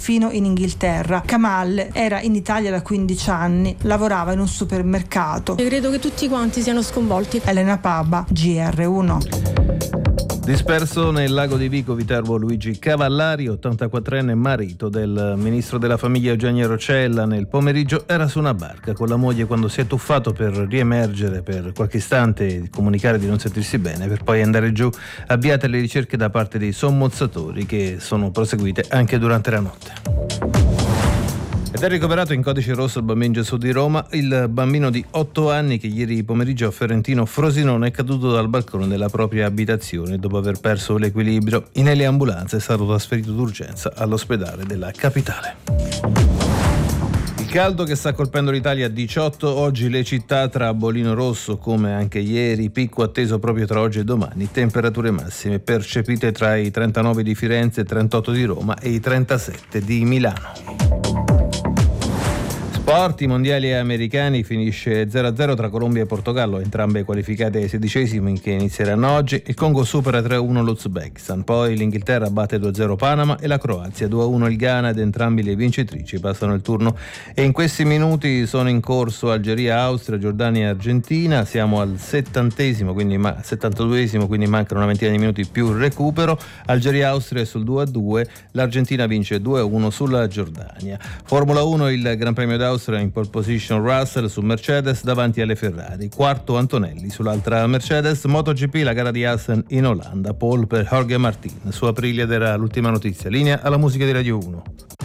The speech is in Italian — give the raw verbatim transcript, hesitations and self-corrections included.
fino in Inghilterra. Kamal era in Italia da quindici anni, lavorava in un supermercato. Io credo che tutti quanti siano sconvolti. Elena Paba, G R uno. Disperso nel lago di Vico Viterbo Luigi Cavallari, ottantaquattrenne marito del ministro della famiglia Eugenio Roccella, nel pomeriggio era su una barca con la moglie quando si è tuffato per riemergere per qualche istante e comunicare di non sentirsi bene, per poi andare giù, avviate le ricerche da parte dei sommozzatori che sono proseguite anche durante la notte. Ed è ricoverato in codice rosso il bambino Gesù di Roma, il bambino di otto anni che ieri pomeriggio a Ferentino Frosinone è caduto dal balcone della propria abitazione dopo aver perso l'equilibrio. In eliambulanza è stato trasferito d'urgenza all'ospedale della capitale. Il caldo che sta colpendo l'Italia, diciotto oggi le città tra Bolino Rosso come anche ieri, picco atteso proprio tra oggi e domani, temperature massime percepite tra i trentanove di Firenze, trentotto di Roma e i trentasette di Milano. Sport, i mondiali americani, finisce zero a zero tra Colombia e Portogallo, entrambe qualificate ai sedicesimi che inizieranno oggi. Il Congo supera tre a uno l'Uzbekistan, poi l'Inghilterra batte due a zero Panama e la Croazia due a uno il Ghana, ed entrambi le vincitrici passano il turno. E in questi minuti sono in corso Algeria, Austria, Giordania e Argentina. Siamo al settantesimo, quindi ma- settantaduesimo, quindi mancano una ventina di minuti più recupero. Algeria, Austria è sul due a due, l'Argentina vince due a uno sulla Giordania. Formula uno, il Gran Premio d'Austria in pole position Russell su Mercedes davanti alle Ferrari, quarto Antonelli sull'altra Mercedes. MotoGP, la gara di Assen in Olanda, pole per Jorge Martin su Aprilia, ed era l'ultima notizia. Linea alla musica di Radio uno.